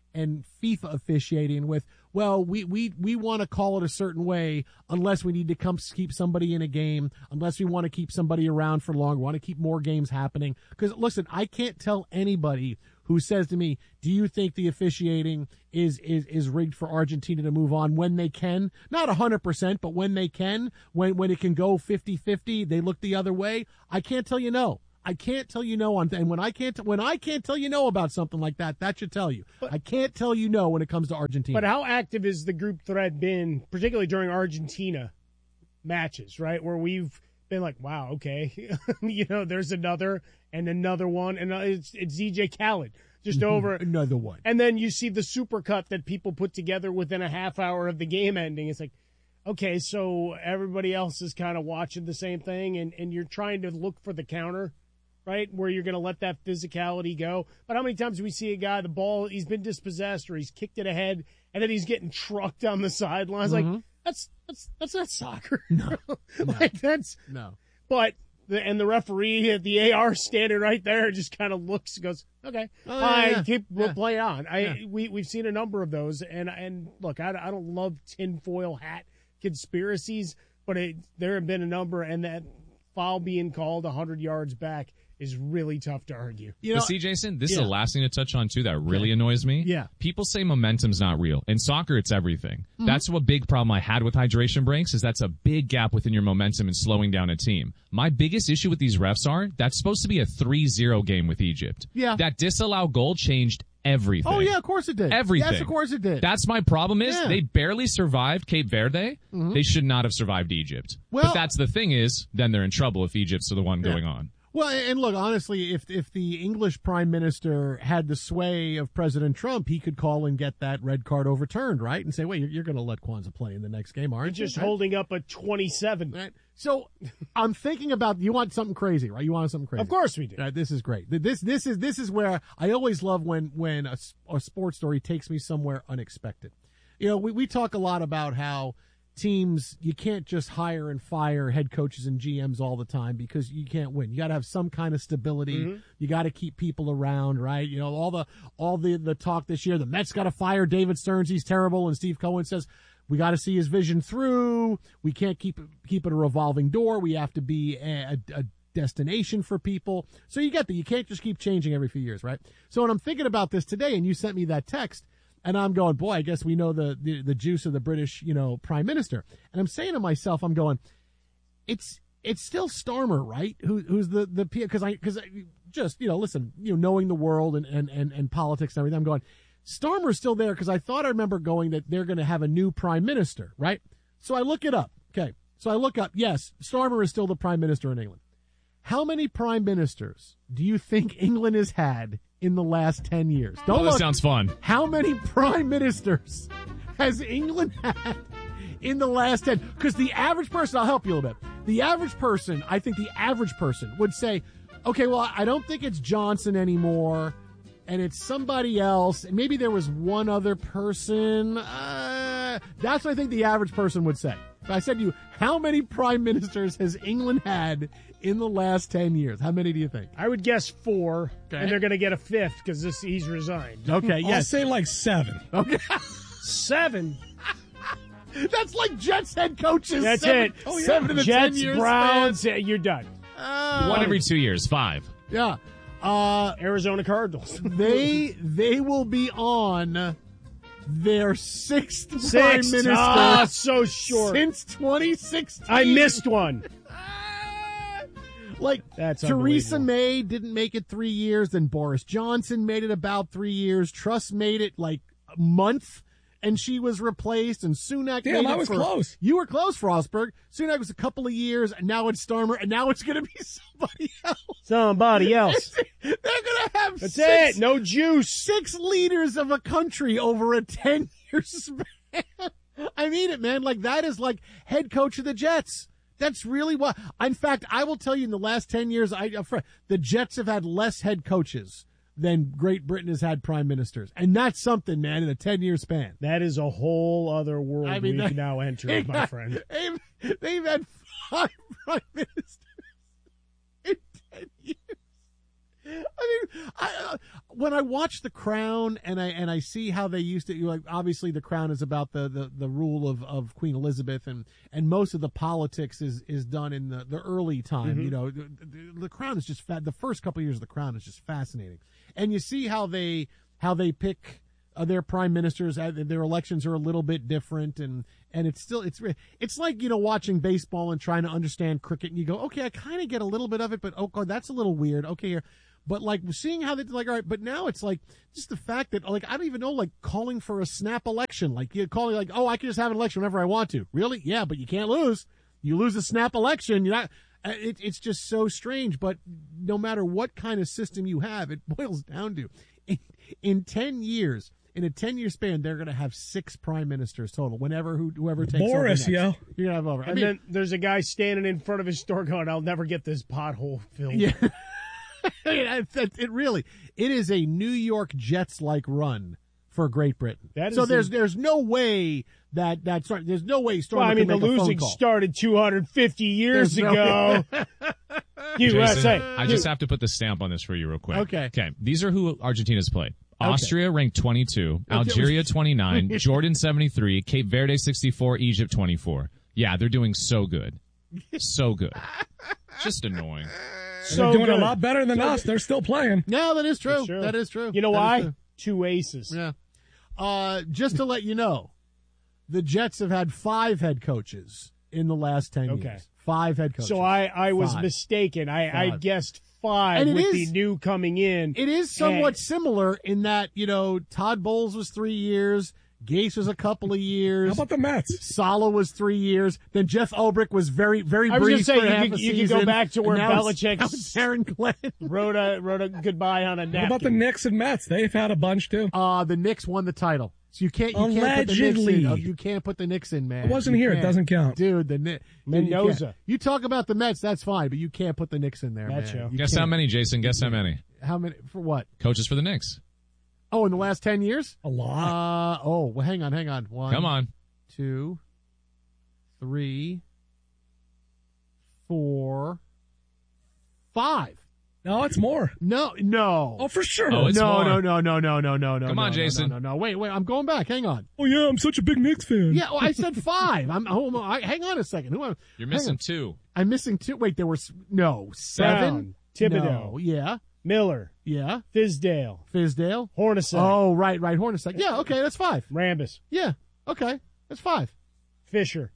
S5: and FIFA officiating with, well, we, we, we want to call it a certain way unless we need to come keep somebody in a game, unless we want to keep somebody around for longer, want to keep more games happening. Because, listen, I can't tell anybody who says to me, do you think the officiating is, is, is rigged for Argentina to move on when they can? Not one hundred percent, but when they can, when, when it can go fifty-fifty, they look the other way. I can't tell you no. I can't tell you no on, and when I can't, when I can't tell you no about something like that, that should tell you. But, I can't tell you no when it comes to Argentina.
S9: But how active has the group thread been, particularly during Argentina matches, right? Where we've been like, wow, okay, you know, there's another and another one, and it's, it's Z J Khaled just over
S5: another one,
S9: and then you see the super cut that people put together within a half hour of the game ending. It's like, okay, so everybody else is kind of watching the same thing, and, and you're trying to look for the counter, right, where you're going to let that physicality go. But how many times do we see a guy, the ball, he's been dispossessed or he's kicked it ahead, and then he's getting trucked on the sidelines?
S5: Mm-hmm.
S9: Like, that's that's that's not soccer.
S5: No.
S9: like,
S5: no.
S9: that's
S5: No.
S9: But, the, and the referee at the A R standing right there just kind of looks and goes, okay,
S5: Oh,
S9: I
S5: yeah, yeah.
S9: keep, we'll
S5: Yeah.
S9: play on. I
S5: Yeah.
S9: we, we've seen a number of those, and, and look, I, I don't love tinfoil hat conspiracies, but it, there have been a number, and that foul being called one hundred yards back is really tough to argue.
S5: You know,
S11: but see, Jason, this
S5: yeah.
S11: is the last thing to touch on, too, that really
S5: Okay.
S11: annoys me.
S5: Yeah.
S11: People say momentum's not real. In soccer, it's everything.
S5: Mhm.
S11: That's what big problem I had with hydration breaks is that's a big gap within your momentum and slowing down a team. My biggest issue with these refs are that's supposed to be a three zero game with Egypt.
S5: Yeah.
S11: That disallowed goal changed everything.
S5: Oh, yeah, of course it did.
S11: Everything.
S5: Yes, of course it did.
S11: That's my problem is
S5: Yeah.
S11: they barely survived Cape Verde.
S5: Mhm.
S11: They should not have survived Egypt.
S5: Well-
S11: but that's the thing is then they're in trouble if Egypt's the one
S5: Yeah.
S11: going on.
S5: Well, and look, honestly, if if the English prime minister had the sway of President Trump, he could call and get that red card overturned, right? And say, wait, you're, you're going to let Kwanzaa play in the next game, aren't
S9: You're
S5: you?
S9: just
S5: Right?
S9: holding up a twenty-seven.
S5: Right. So I'm thinking about, you want something crazy, right? You want something crazy.
S9: Of course we do.
S5: Right, this is great. This this is this is where I always love when when a, a sports story takes me somewhere unexpected. You know, we, we talk a lot about how teams, you can't just hire and fire head coaches and G Ms all the time because you can't win. You got to have some kind of stability.
S9: Mhm.
S5: You got to keep people around, right? You know, all the all the the talk this year, the Mets got to fire David Stearns, he's terrible, and Steve Cohen says we got to see his vision through. We can't keep keep it a revolving door. We have to be a, a, a destination for people. So you get that. You can't just keep changing every few years, right? So when I'm thinking about this today, and you sent me that text, and I'm going, boy, I guess we know the, the, the juice of the British, you know, prime minister. And I'm saying to myself, I'm going, it's it's still Starmer, right? Who who's the the because I because just you know, listen, you know, knowing the world and and and, and politics and everything, I'm going, Starmer's still there because I thought I remember going that they're going to have a new prime minister, right? So I look it up. Okay, so I look up. Yes, Starmer is still the prime minister in England. How many prime ministers do you think England has had in the last ten years? Don't
S11: Oh, that
S5: look.
S11: sounds fun.
S5: How many prime ministers has England had in the last ten? Because the average person, I'll help you a little bit. The average person, I think the average person would say, okay, well, I don't think it's Johnson anymore, and it's somebody else. And maybe there was one other person. Uh, that's what I think the average person would say. If I said to you, how many prime ministers has England had in the last ten years? How many do you think?
S9: I would guess four,
S5: Okay.
S9: and they're going to get a fifth because this he's resigned.
S5: Okay,
S10: I'll
S5: yes.
S10: say like seven.
S5: Okay.
S9: Seven.
S5: That's like Jets head coaches.
S9: That's
S5: seven,
S9: it. Oh, yeah.
S5: Seven in the
S9: Jets,
S5: ten years
S9: Browns,
S5: span.
S9: uh, you're done.
S5: Oh.
S11: One every two years, five.
S5: Yeah. Uh,
S9: Arizona Cardinals.
S5: they they will be on their sixth prime
S9: Sixth.
S5: minister
S9: Ah, so short.
S5: since twenty sixteen.
S9: I missed one.
S5: Like
S9: That's
S5: Theresa
S9: unbelievable.
S5: May didn't make it three years, then Boris Johnson made it about three years. Truss made it like a month, and she was replaced. And Sunak
S10: Damn,
S5: made it
S10: I was
S5: for,
S10: close.
S5: You were close, Frostberg. Sunak was a couple of years, and now it's Starmer, and now it's going to be somebody else.
S9: Somebody else.
S5: They're going to have
S9: That's
S5: six,
S9: it. No juice.
S5: six leaders of a country over a ten-year span. I mean it, man. Like, that is like head coach of the Jets. That's really what. In fact, I will tell you, in the last ten years, I the Jets have had less head coaches than Great Britain has had prime ministers, and that's something, man, in a ten-year span.
S9: That is a whole other world
S5: I mean,
S9: we've
S5: that-
S9: now entered, my friend.
S5: They've, they've had five prime ministers in ten years. I mean, I, uh, when I watch The Crown and I and I see how they used to, you know, like obviously The Crown is about the, the, the rule of, of Queen Elizabeth, and, and most of the politics is, is done in the, the early time.
S9: Mm-hmm.
S5: You know, the, the, the Crown is just fa- the first couple of years of The Crown is just fascinating, and you see how they how they pick uh, their prime ministers. Uh, their elections are a little bit different, and and it's still it's it's like, you know, watching baseball and trying to understand cricket, and you go, okay, I kind of get a little bit of it, but oh God, that's a little weird. Okay, here. But, like, seeing how they, like, all right, but now it's, like, just the fact that, like, I don't even know, like, calling for a snap election. Like, you're calling, like, oh, I can just have an election whenever I want to. Really? Yeah, but you can't lose. You lose a snap election. You're not, it, it's just so strange. But no matter what kind of system you have, it boils down to, in, in ten years, in a ten-year span, they're going to have six prime ministers total, whenever, who, whoever takes
S10: Boris,
S5: over next.
S10: yo.
S5: You're going to have over. I
S9: And
S5: mean,
S9: then there's a guy standing in front of his store going, I'll never get this pothole filled.
S5: Yeah. it, it, it really, it is a New York Jets-like run for Great Britain.
S9: That
S5: so
S9: is
S5: there's
S9: a-
S5: there's no way that that start, there's no way Storm
S9: Well, I mean, the
S5: can make a phone
S9: losing
S5: call.
S9: started two hundred fifty years
S5: There's
S9: ago.
S5: no-
S9: U S A.
S11: Jason, I just have to put the stamp on this for you real quick.
S5: Okay.
S11: Okay. These are who Argentina's played.
S5: Okay.
S11: Austria ranked twenty-two, Algeria twenty-nine, Jordan seventy-three, Cape Verde sixty-four, Egypt twenty-four. Yeah, they're doing so good. So good. Just annoying.
S9: So
S10: They're doing
S9: good.
S10: a lot better than us. They're still playing.
S5: No, that is true.
S9: That's true.
S5: That is true.
S9: You know
S5: That is
S9: why?
S5: true.
S9: Two aces.
S5: Yeah. Uh, just to let you know, the Jets have had five head coaches in the last ten
S9: Okay.
S5: years. Five head coaches.
S9: So I, I was
S5: Five.
S9: mistaken. I, I
S5: Five.
S9: guessed five
S5: And it
S9: with
S5: is-
S9: the new coming in.
S5: It is somewhat
S9: And-
S5: similar in that, you know, Todd Bowles was three years, Gase was a couple of years.
S10: How about the Mets?
S5: Saleh was three years. Then Jeff Ulbrich was very, very
S9: I was
S5: brief
S9: gonna say
S5: for
S9: you
S5: half
S9: could,
S5: a
S9: you could
S5: season.
S9: go back to where
S5: And now it's-
S9: Belichick
S5: now it's Aaron Glenn.
S9: wrote a wrote a goodbye on a napkin.
S10: How about the Knicks and Mets? They've had a bunch too.
S5: Uh, the Knicks won the title. So you can't, you can't put the Knicks
S10: Allegedly.
S5: in. Oh, you can't put the Knicks in, man.
S10: I wasn't
S5: You
S10: here. It
S5: can't.
S10: doesn't count.
S5: Dude, the Knicks.
S9: Mendoza.
S5: You, you talk about the Mets, that's fine, but you can't put the Knicks in there,
S9: That's
S5: man.
S9: you.
S5: You
S11: Guess how
S5: can't.
S11: many, Jason? Guess how many?
S5: How many? For what?
S11: Coaches for the Knicks.
S5: Oh, in the last ten years?
S10: A lot.
S5: Uh, oh, well, hang on, hang on. One.
S11: Come on.
S5: Two, three, four, five.
S10: No, it's more.
S5: No, no.
S10: Oh, for sure.
S11: Oh, it's
S5: no,
S11: more.
S5: no, no, no, no, no, no, no.
S11: Come on,
S5: no,
S11: Jason.
S5: No, no, no, wait, wait. I'm going back. Hang on.
S10: Oh, yeah, I'm such a big Knicks fan.
S5: Yeah, well, I said five. I'm. Hold on. I, hang on a second. Who am?
S11: You're
S5: hang
S11: missing
S5: on.
S11: two.
S5: I'm missing two. Wait, there were s- no seven.
S9: Brown, Thibodeau,
S5: No, yeah,
S9: Miller,
S5: yeah.
S9: Fisdale,
S5: Fisdale.
S9: Hornacek,
S5: Oh, right, right. Hornacek. Yeah, okay, that's five.
S9: Rambus,
S5: Yeah, okay, that's five.
S9: Fisher.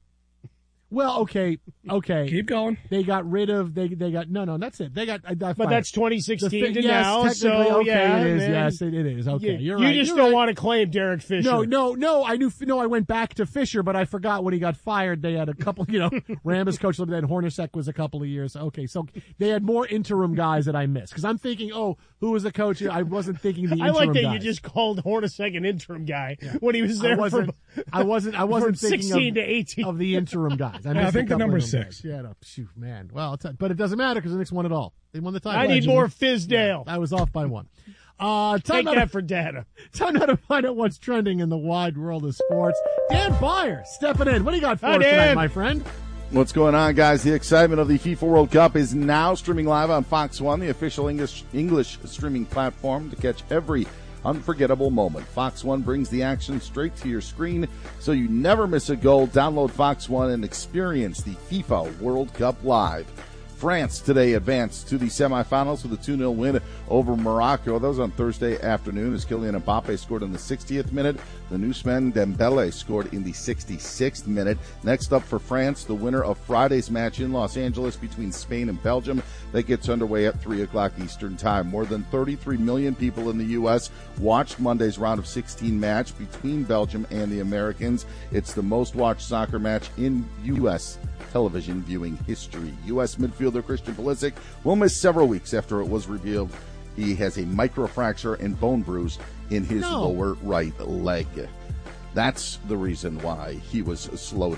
S5: Well, okay, okay.
S10: Keep going.
S5: They got rid of. They they got no, no. That's it. They got. I, I
S9: But
S5: fired.
S9: that's twenty
S5: The
S9: sixteen
S5: fi-
S9: to
S5: yes,
S9: now,
S5: technically,
S9: so
S5: okay,
S9: yeah,
S5: it is.
S9: man.
S5: Yes, it, it is. Okay,
S9: you,
S5: you're
S9: you
S5: right.
S9: just
S5: you're
S9: don't
S5: right.
S9: want to claim Derek Fisher.
S5: No, no, no. I knew. No, I went back to Fisher, but I forgot when he got fired. They had a couple. You know, Rambus coach. Then Hornacek was a couple of years. Okay, so they had more interim guys that I missed because I'm thinking, oh, who was the coach? I wasn't thinking the.
S9: I
S5: interim
S9: like that
S5: guys.
S9: you just called Hornacek an interim guy when he was there
S5: I wasn't.
S9: from,
S5: I wasn't. I wasn't
S9: from
S5: thinking
S9: sixteen
S5: of,
S9: to eighteen.
S5: of the interim guys. I,
S10: Yeah,
S5: missed
S10: I
S5: a
S10: think the
S5: couple
S10: number's
S5: of them
S10: six.
S5: guys. Yeah, no, phew, man. Well, I'll tell, but it doesn't matter because the Knicks won it all. They won the title.
S9: I need more Fisdale.
S5: I was off by one. Uh, time
S9: Take
S5: now
S9: that
S5: to,
S9: for data.
S5: time now to find out what's trending in the wide world of sports. Dan Byer stepping in. What do you got for
S9: Hi,
S5: us tonight,
S9: Dan.
S5: my friend?
S2: What's going on, guys? The excitement of the FIFA World Cup is now streaming live on Fox One, the official English English streaming platform to catch every unforgettable moment. Fox One brings the action straight to your screen so you never miss a goal. Download Fox One and experience the FIFA World Cup live. France today advanced to the semifinals with a two nil win over Morocco. That was on Thursday afternoon as Kylian Mbappe scored in the sixtieth minute. The Ousmane Dembele scored in the sixty-sixth minute. Next up for France, the winner of Friday's match in Los Angeles between Spain and Belgium. That gets underway at three o'clock Eastern Time. More than thirty-three million people in the U S watched Monday's round of sixteen match between Belgium and the Americans. It's the most watched soccer match in U S television viewing history. U S midfielder Christian Pulisic will miss several weeks after it was revealed he has a microfracture and bone bruise in his
S5: No.
S2: lower right leg. That's the reason why he was slowed up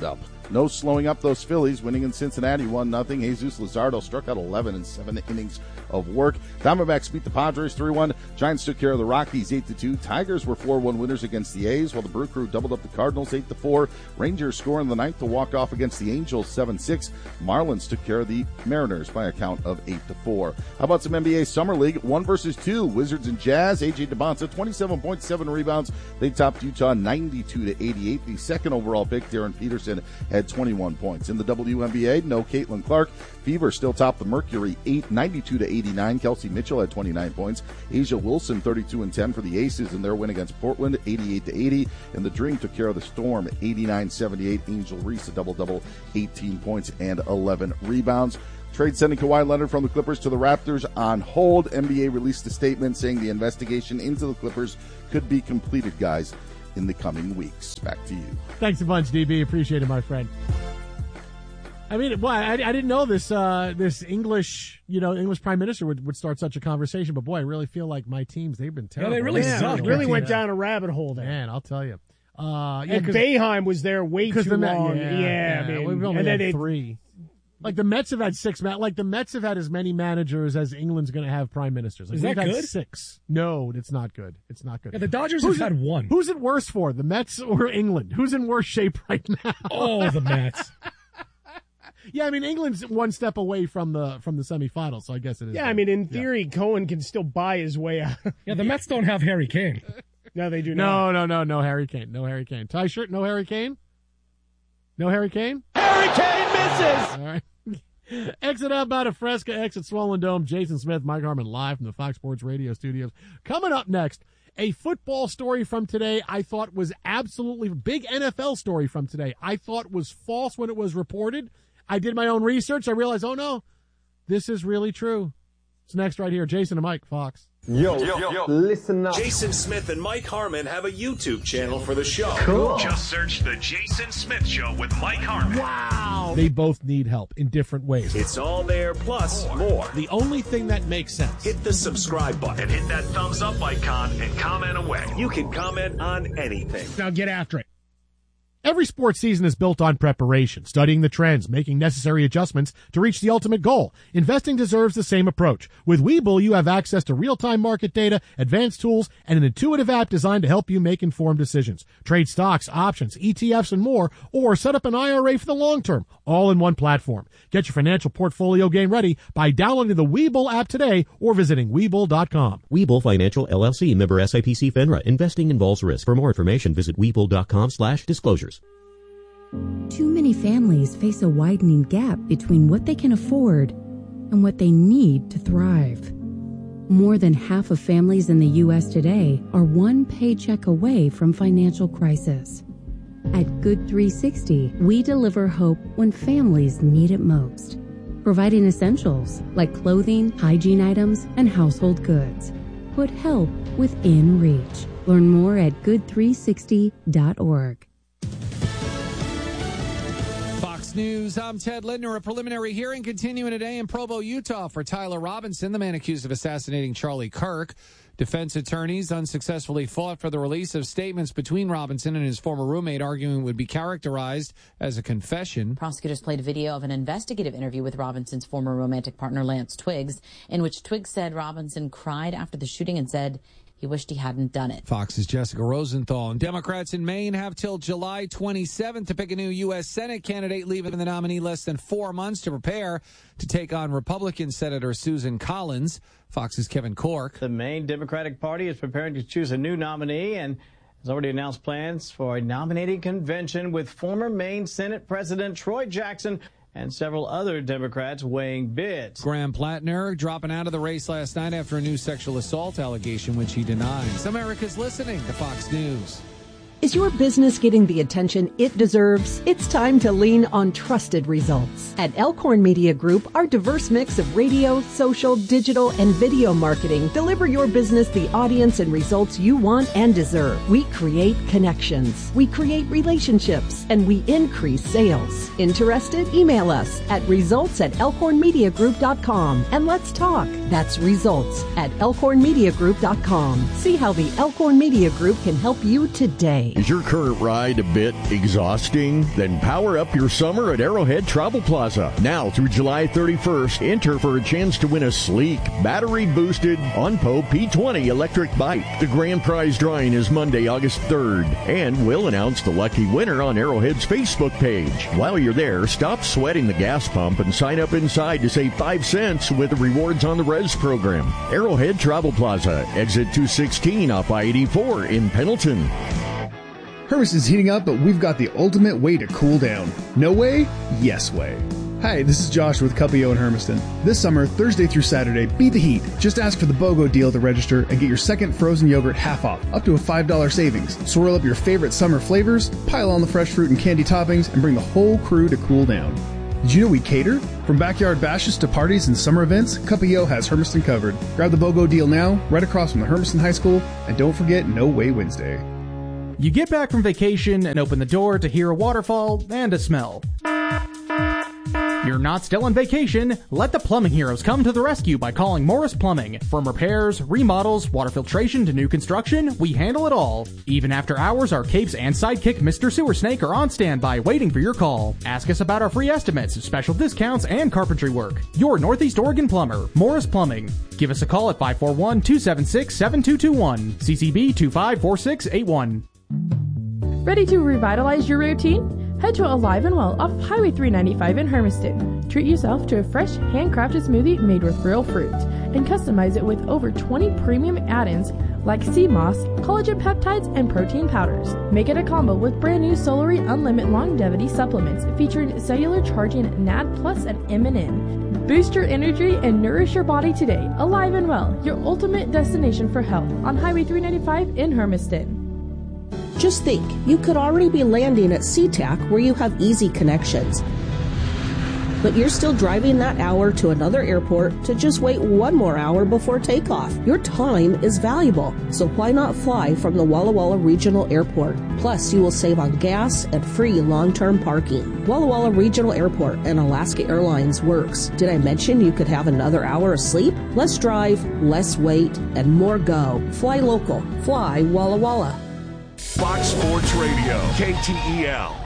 S2: No slowing up those Phillies, winning in Cincinnati one nothing. Jesus Luzardo struck out eleven in seven innings of work. Diamondbacks beat the Padres three one. Giants took care of the Rockies eight to two. Tigers were four one winners against the A's, while the Brew Crew doubled up the Cardinals eight to four. Rangers score in the ninth to walk off against the Angels seven six. Marlins took care of the Mariners by a count of eight to four. How about some N B A Summer League? One versus two. Wizards and Jazz. A J DeBonta, twenty-seven point seven rebounds. They topped Utah ninety-two to eighty-eight. The second overall pick, Darren Peterson, had twenty-one points. In the W N B A, no Caitlin Clark. Fever still topped the Mercury eight ninety-two to eighty-nine. Kelsey Mitchell had twenty-nine points. Asia Wilson thirty-two and ten for the Aces in their win against Portland eighty-eight to eighty. And the Dream took care of the Storm eighty-nine seventy-eight. Angel Reese a double-double, eighteen points and eleven rebounds. Trade sending Kawhi Leonard from the Clippers to the Raptors on hold. N B A released a statement saying the investigation into the Clippers could be completed, guys, in the coming weeks. Back to you.
S5: Thanks a bunch, D B. Appreciate it, my friend. I mean, well, I, I didn't know this uh, this English, you know, English Prime Minister would, would start such a conversation. But boy, I really feel like my teams, they've been terrible.
S9: Yeah, they really yeah, suck. Really went down a rabbit hole there.
S5: Man, I'll tell you. Uh, yeah,
S9: and Boeheim was there way too
S5: the Met,
S9: long.
S5: Yeah,
S9: yeah,
S5: yeah.
S9: I mean,
S5: we've only
S9: and
S5: had
S9: then
S5: three. Like the Mets have had six. Like the Mets have had as many managers as England's going to have prime ministers. Like
S10: Is that
S5: we've had
S10: good?
S5: Six. No, it's not good. It's not good.
S10: Yeah, the Dodgers
S5: who's
S10: have
S5: it,
S10: had one.
S5: Who's it worse for, the Mets or England? Who's in worse shape right now?
S10: Oh, the Mets.
S5: Yeah, I mean England's one step away from the from the semifinals, so I guess it is.
S9: Yeah,
S5: good.
S9: I mean in theory, yeah. Cohen can still buy his way out.
S10: Yeah, the Mets don't have Harry Kane.
S9: No, they do
S5: no,
S9: not.
S5: No, no, no, no Harry Kane. No Harry Kane. Tie shirt, no Harry Kane? No Harry Kane?
S9: Harry Kane misses!
S5: All right. Exit up out of Fresca, exit Swollen Dome. Jason Smith, Mike Harmon live from the Fox Sports Radio studios. Coming up next, a football story from today I thought was absolutely big N F L story from today. I thought was false when it was reported. I did my own research. I realized, oh no, this is really true. It's next right here. Jason and Mike, Fox.
S1: Yo, yo, yo, listen up. Jason Smith and Mike Harmon have a YouTube channel for the show. Cool. Just search The Jason Smith Show with Mike Harmon.
S5: Wow. They both need help in different ways.
S1: It's all there, plus more. more.
S5: The only thing that makes sense.
S1: Hit the subscribe button and hit that thumbs up icon and comment away. You can comment on anything.
S9: Now get after it.
S5: Every sports season is built on preparation, studying the trends, making necessary adjustments to reach the ultimate goal. Investing deserves the same approach. With Webull, you have access to real-time market data, advanced tools, and an intuitive app designed to help you make informed decisions. Trade stocks, options, E T Fs, and more, or set up an I R A for the long term, all in one platform. Get your financial portfolio game ready by downloading the Webull app today or visiting Webull dot com.
S3: Webull Financial, L L C, member S I P C FINRA. Investing involves risk. For more information, visit Webull dot com slash disclosures.
S7: Too many families face a widening gap between what they can afford and what they need to thrive. More than half of families in the U S today are one paycheck away from financial crisis. At Good three sixty, we deliver hope when families need it most, providing essentials like clothing, hygiene items, and household goods. Put help within reach. Learn more at good three sixty dot org.
S8: Fox News, I'm Ted Lindner. A preliminary hearing continuing today in Provo, Utah for Tyler Robinson, the man accused of assassinating Charlie Kirk. Defense attorneys unsuccessfully fought for the release of statements between Robinson and his former roommate, arguing it would be characterized as a confession.
S16: Prosecutors played a video of an investigative interview with Robinson's former romantic partner, Lance Twiggs, in which Twiggs said Robinson cried after the shooting and said he wished he hadn't done it.
S8: Fox's Jessica Rosenthal. And Democrats in Maine have till July twenty-seventh to pick a new U S Senate candidate, leaving the nominee less than four months to prepare to take on Republican Senator Susan Collins. Fox's Kevin Cork.
S12: The Maine Democratic Party is preparing to choose a new nominee and has already announced plans for a nominating convention with former Maine Senate President Troy Jackson and several other Democrats weighing bids.
S8: Graham Plattner dropping out of the race last night after a new sexual assault allegation, which he denies. America's listening to Fox News.
S13: Is your business getting the attention it deserves? It's time to lean on trusted results. At Elkhorn Media Group, our diverse mix of radio, social, digital, and video marketing deliver your business the audience and results you want and deserve. We create connections, we create relationships, and we increase sales. Interested? Email us at results at elkhorn media group dot com and let's talk. That's results at elkhorn media group dot com. See how the Elkhorn Media Group can help you today.
S14: Is your current ride a bit exhausting? Then power up your summer at Arrowhead Travel Plaza. Now through July thirty-first, enter for a chance to win a sleek, battery-boosted Onpo P twenty electric bike. The grand prize drawing is Monday, August third, and we'll announce the lucky winner on Arrowhead's Facebook page. While you're there, stop sweating the gas pump and sign up inside to save five cents with the Rewards on the Res program. Arrowhead Travel Plaza, exit two sixteen off I eighty-four in Pendleton.
S15: Hermiston's heating up, but we've got the ultimate way to cool down. No way? Yes way. Hi, this is Josh with Cuppio in Hermiston. This summer, Thursday through Saturday, beat the heat. Just ask for the BOGO deal at the register and get your second frozen yogurt half off, up to a five dollars savings. Swirl up your favorite summer flavors, pile on the fresh fruit and candy toppings, and bring the whole crew to cool down. Did you know we cater? From backyard bashes to parties and summer events, Cuppio has Hermiston covered. Grab the BOGO deal now, right across from the Hermiston High School, and don't forget No Way Wednesday.
S17: You get back from vacation and open the door to hear a waterfall and a smell. You're not still on vacation. Let the plumbing heroes come to the rescue by calling Morris Plumbing. From repairs, remodels, water filtration to new construction, we handle it all. Even after hours, our capes and sidekick Mister Sewer Snake are on standby waiting for your call. Ask us about our free estimates, special discounts, and carpentry work. Your Northeast Oregon plumber, Morris Plumbing. Give us a call at five four one, two seven six, seven two two one. C C B two five four six eight one.
S18: Ready to revitalize your routine? Head to Alive and Well off Highway three ninety-five in Hermiston. Treat yourself to a fresh, handcrafted smoothie made with real fruit and customize it with over twenty premium add-ins like sea moss, collagen peptides, and protein powders. Make it a combo with brand new Solary Unlimited Longevity supplements featuring cellular charging N A D Plus and M and N. Boost your energy and nourish your body today. Alive and Well, your ultimate destination for health on Highway three ninety-five in Hermiston.
S19: Just think, you could already be landing at SeaTac where you have easy connections. But you're still driving that hour to another airport to just wait one more hour before takeoff. Your time is valuable, so why not fly from the Walla Walla Regional Airport? Plus, you will save on gas and free long-term parking. Walla Walla Regional Airport and Alaska Airlines works. Did I mention you could have another hour of sleep? Less drive, less wait, and more go. Fly local. Fly Walla Walla.
S1: Fox Sports Radio, K T E L.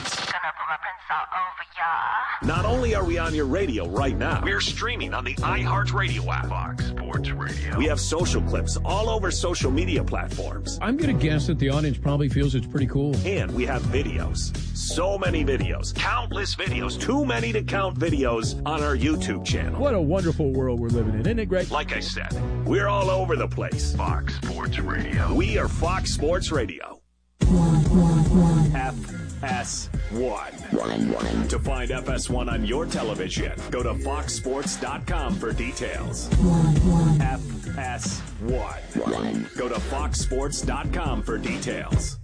S1: Not only are we on your radio right now, we're streaming on the iHeartRadio app. Fox Sports Radio. We have social clips all over social media platforms.
S10: I'm going to guess that the audience probably feels it's pretty cool.
S1: And we have videos. So many videos. Countless videos. Too many to count videos on our YouTube channel.
S10: What a wonderful world we're living in. Isn't it great?
S1: Like I said, we're all over the place. Fox Sports Radio. We are Fox Sports Radio. F S one. To find F S one on your television, go to fox sports dot com for details. F S one. Go to fox sports dot com for details.